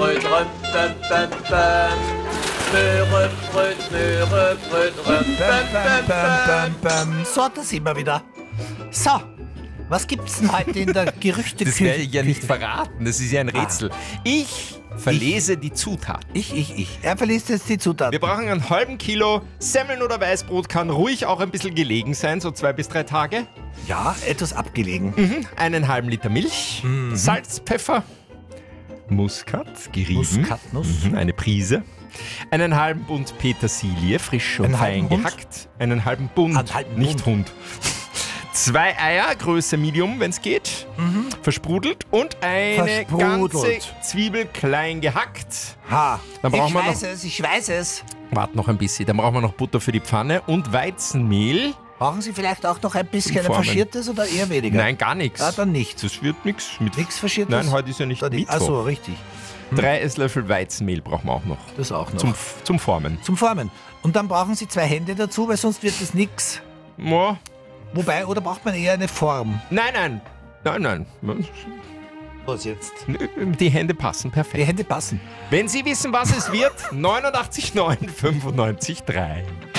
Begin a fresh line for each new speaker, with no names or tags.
Bröt, röm, bäm, bäm, bäm. Möhre, Bröt, Möhre, Bröt, röm, bäm, bäm, bäm.
So, da sind wir wieder. So, was gibt's denn heute in der Gerüchteküche?
Das werde ich ja nicht verraten, das ist ja ein Rätsel. Ich verlese die Zutaten.
Er verliest jetzt die Zutaten.
Wir brauchen einen halben Kilo Semmeln oder Weißbrot, kann ruhig auch ein bisschen gelegen sein, so 2 bis 3 Tage.
Ja, etwas abgelegen.
Einen halben Liter Milch, Salz, Pfeffer, Muskat, gerieben,
Muskatnuss.
eine Prise, einen halben Bund Petersilie, frisch und
Einen
fein
halben Hund?
gehackt, einen halben Bund,
Einen halben
nicht Hund. 2 Eier, Größe Medium, wenn es geht, versprudelt und eine ganze Zwiebel klein gehackt.
Ha,
Dann brauchen wir
ich weiß es.
Warte noch ein bisschen, dann brauchen wir noch Butter für die Pfanne und Weizenmehl.
Brauchen Sie vielleicht auch noch ein bisschen ein
Formen.
faschiertes oder eher weniger?
Nein, gar nichts.
Ah, dann nicht.
Das wird nichts mit.
Nichts faschiertes?
Nein, heute ist ja nicht Mittwoch.
Achso, richtig.
3 Esslöffel Weizenmehl brauchen wir auch noch.
Das auch noch.
Zum Formen.
Zum Formen. Und dann brauchen Sie 2 Hände dazu, weil sonst wird das nix.
Ja.
Wobei, oder braucht man eher eine Form?
Nein.
Was jetzt?
Die Hände passen perfekt.
Die Hände passen.
Wenn Sie wissen, was es wird, 89,9 95,3.